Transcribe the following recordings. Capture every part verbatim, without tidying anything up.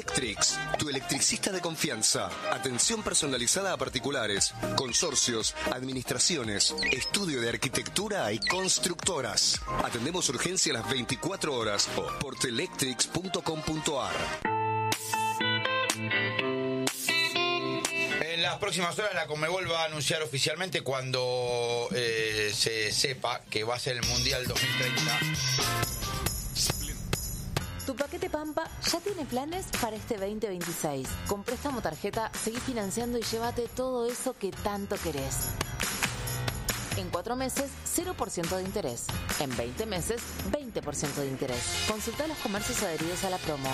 Electrics, tu electricista de confianza. Atención personalizada a particulares, consorcios, administraciones, estudio de arquitectura y constructoras. Atendemos urgencia las veinticuatro horas o portelectrics punto com punto a r. En las próximas horas la Conmebol va a anunciar oficialmente cuando eh, se sepa que va a ser el Mundial dos mil treinta. Tu paquete Pampa ya tiene planes para este veinte veintiséis. Con préstamo tarjeta, seguí financiando y llévate todo eso que tanto querés. En cuatro meses, cero por ciento de interés. En veinte meses, veinte por ciento de interés. Consulta los comercios adheridos a la promo.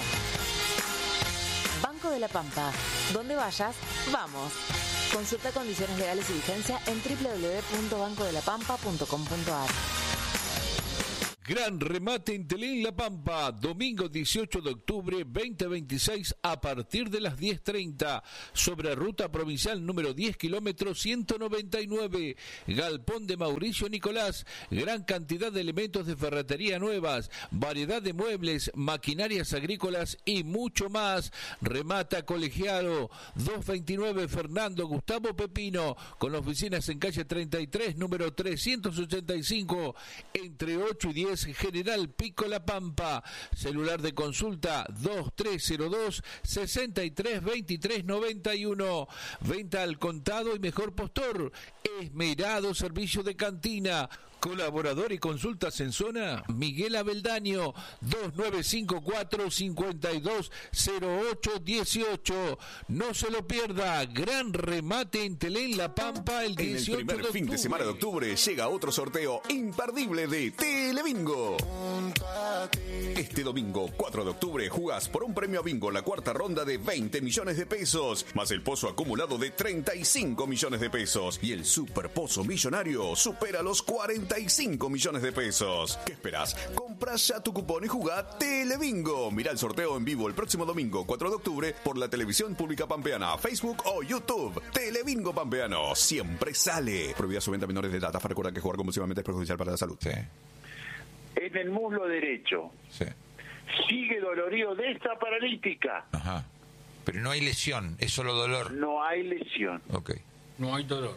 Banco de la Pampa. Donde vayas, vamos. Consulta condiciones legales y vigencia en doble u doble u doble u punto banco de la pampa punto com punto a r. Gran remate en Telén La Pampa, domingo dieciocho de octubre veinte veintiséis a partir de las diez treinta, sobre ruta provincial número diez kilómetros ciento noventa y nueve, Galpón de Mauricio Nicolás, gran cantidad de elementos de ferretería nuevas, variedad de muebles, maquinarias agrícolas y mucho más. Remata Colegiado, doscientos veintinueve Fernando Gustavo Pepino, con oficinas en calle treinta y tres, número trescientos ochenta y cinco, entre ocho y diez, General Pico La Pampa. Celular de consulta dos tres cero dos, sesenta y tres veintitrés noventa y uno. Venta al contado y mejor postor. Esmerado servicio de cantina. Colaborador y consultas en zona, Miguel Abeldaño, dos nueve cinco cuatro, cinco dos cero ocho uno ocho. No se lo pierda, gran remate en Telén La Pampa el dieciocho de octubre. En el primer fin de semana de octubre llega otro sorteo imperdible de Telebingo. Este domingo, cuatro de octubre, jugás por un premio a bingo la cuarta ronda de veinte millones de pesos, más el pozo acumulado de treinta y cinco millones de pesos. Y el super pozo millonario supera los cuarenta y cinco millones de pesos. ¿Qué esperás? Compra ya tu cupón y jugá Telebingo. Mirá el sorteo en vivo el próximo domingo, cuatro de octubre, por la televisión pública pampeana, Facebook o YouTube. Telebingo Pampeano, siempre sale. Prohibida su venta a menores de edad. Recuerda que jugar compulsivamente es perjudicial para la salud. Sí. En el muslo derecho. Sí. Sigue dolorido de esta paralítica. Ajá. Pero no hay lesión, es solo dolor. No hay lesión. Ok. No hay dolor.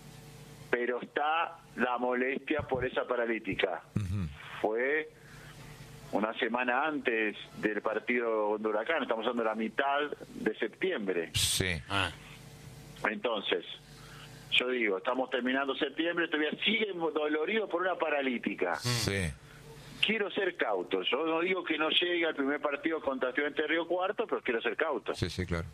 Pero está la molestia por esa paralítica. Uh-huh. Fue una semana antes del partido de Huracán, estamos hablando de la mitad de septiembre. Sí. Ah. Entonces, yo digo, estamos terminando septiembre, todavía sigue dolorido por una paralítica. Sí. Quiero ser cauto. Yo no digo que no llegue al primer partido contra Estudiantes de Río Cuarto, pero quiero ser cauto. Sí, sí, claro.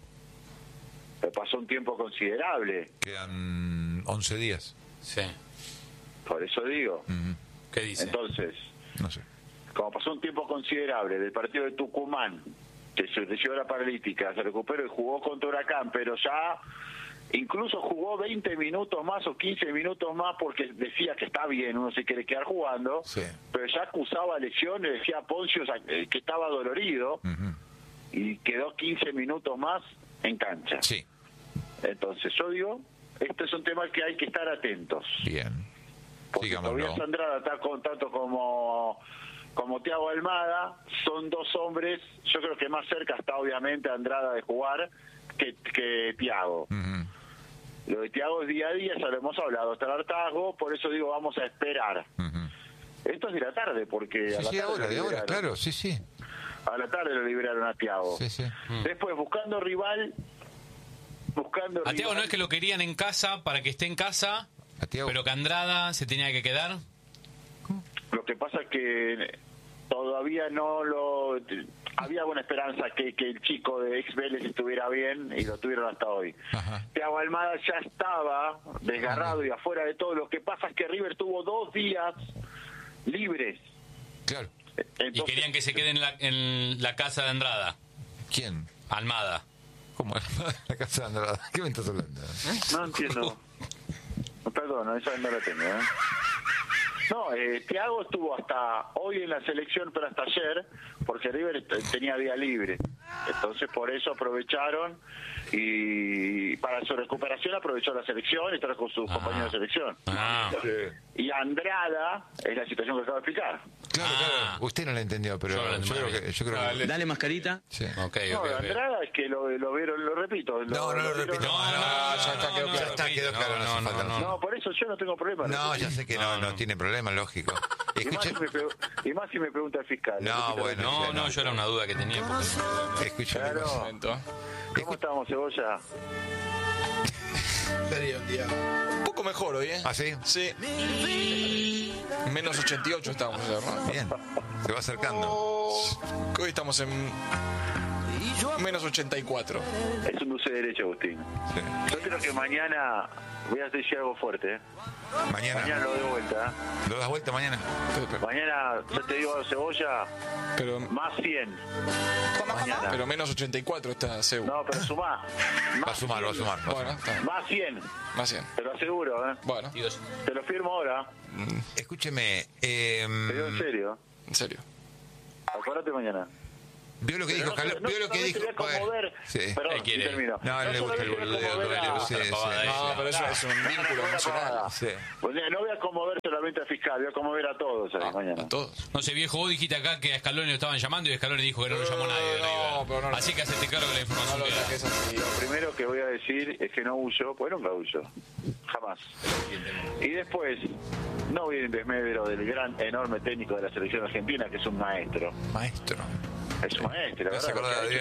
Me pasó un tiempo considerable. Quedan once días. Sí. Por eso digo. Uh-huh. ¿Qué dice? Entonces, No sé. como pasó un tiempo considerable del partido de Tucumán, que se le llevó la paralítica, se recuperó y jugó contra Huracán, pero ya incluso jugó veinte minutos más o quince minutos más porque decía que está bien, uno se quiere quedar jugando, Sí. pero ya acusaba lesiones, decía Poncio que estaba dolorido Uh-huh. y quedó quince minutos más en cancha. Sí. Entonces yo digo, este es un tema que hay que estar atentos. Bien. Porque Sigámoslo. Tobias Andrada está con tanto como como Thiago Almada, son dos hombres, yo creo que más cerca está obviamente Andrada de jugar que, que Thiago. Uh-huh. Lo de Thiago es día a día, ya lo hemos hablado, hasta el hartazgo, por eso digo vamos a esperar. Uh-huh. Esto es de la tarde, porque Sí, a la sí, tarde ahora, lo de ahora, liberaron. claro, sí, sí. A la tarde lo liberaron a Thiago. Sí, sí. Después, buscando rival, buscando A Thiago rival. no es que lo querían en casa para que esté en casa, A Thiago. pero que Andrada se tenía que quedar. Lo que pasa es que todavía no lo... Había buena esperanza que, que el chico de ex Vélez estuviera bien y lo tuvieron hasta hoy. Ajá. Thiago Almada ya estaba desgarrado y afuera de todo. Lo que pasa es que River tuvo dos días libres. Claro. Entonces, Y querían que se quede en la, en la casa de Andrada. ¿Quién? Almada. ¿Cómo? La casa de Andrada. ¿Qué me estás hablando? No entiendo. Perdón, esa no la tengo, ¿eh? No, eh, Thiago estuvo hasta hoy en la selección, pero hasta ayer, porque River tenía día libre. Entonces, por eso aprovecharon y para su recuperación aprovechó la selección y trajo con sus Ah. compañeros de selección. Ah. Y Andrada es la situación que acabo de explicar. Claro, Ah. claro. Usted no la entendió, pero Yo no la yo, entendí. creo que... Yo creo que... Dale. Dale mascarita. Sí. Ok, ok, No, ok. Andrada es que lo, lo vieron, lo repito. Lo, No, no lo vieron- repito. No, más, no, ya no, está, no, quedó no, claro. no, Está, quedó no, claro, no, no, hace no, falta. no, No, por eso yo no tengo problema. No, repito. ya sé que no, No, no, no. tiene problema, lógico. Y más, Escuche, si me, pre- y más si me pregunta el fiscal. No, repito, bueno, repito. No, no, yo era una duda que tenía. Porque... escuche. Claro. ¿Cómo estamos, Cebolla? Sería un día. Un poco mejor hoy, ¿eh? ¿Ah, sí? Sí. Menos ochenta y ocho estamos, ¿no? Bien. Se va acercando. Hoy estamos en menos ochenta y cuatro. Es un dulce derecho, Agustín. Sí. Yo creo que mañana voy a decir algo fuerte. ¿eh? Mañana. Mañana lo doy vuelta. ¿eh? ¿Lo das vuelta mañana? Mañana, yo te digo, Cebolla, Pero, más cien. Mañana. pero menos ochenta y cuatro está seguro. No, pero sumá. Va a sumar, va a sumar. va a Bueno, sumar. está bien. Más cien. Más bien. Te lo aseguro, ¿eh? Bueno, Dios. Te lo firmo ahora. Escúcheme. Eh, Te digo en serio. en serio. Acuérdate mañana. ¿Vio lo que Pero dijo? no, Carlos? no, ¿Vio lo que no dijo? te voy a conmover. Sí. Perdón, Él quiere. termino. No, a él le gusta el solamente voy a boludeo, conmover no, a- sí, sí, pavada sí. No, pero eso es un vínculo Una emocional. pavada. Sí. Pues, no voy a conmover solamente al fiscal, voy a conmover a todos ahí mañana. A todos. No sé, viejo, vos dijiste acá que a Scaloni lo estaban llamando y Scaloni dijo que no lo llamó nadie de No, River. pero no lo- Así que hacete cargo de la No información lo que da. saques así. Lo primero que voy a decir es que no huyo, pues nunca huyo. Jamás. Y después, no voy en desmedro del gran, enorme técnico de la selección argentina, que es un maestro. Maestro. Es un maestro, la Me hace verdad. acordar lo que de ha hecho